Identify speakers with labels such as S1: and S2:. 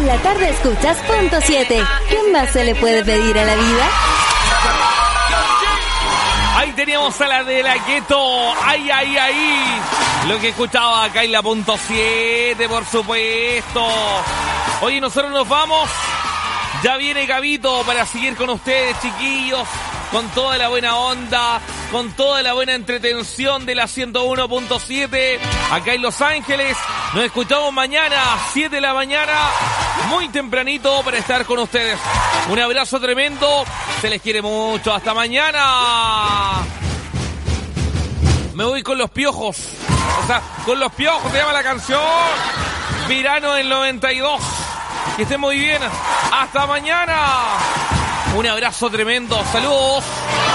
S1: en la tarde escuchas Punto 7. ¿Qué más se le puede pedir a la vida?
S2: Ahí teníamos a la de la Gueto. Ay, ay, ay. Lo que escuchaba acá en la Punto 7, por supuesto. Oye, nosotros nos vamos. Ya viene Gabito para seguir con ustedes, chiquillos. Con toda la buena onda, con toda la buena entretención de la 101.7 acá en Los Ángeles. Nos escuchamos mañana a 7 de la mañana, muy tempranito para estar con ustedes. Un abrazo tremendo, se les quiere mucho, hasta mañana. Me voy con Los Piojos, o sea, con Los Piojos se llama la canción. Verano del 92. Que estén muy bien, hasta mañana. Un abrazo tremendo, saludos.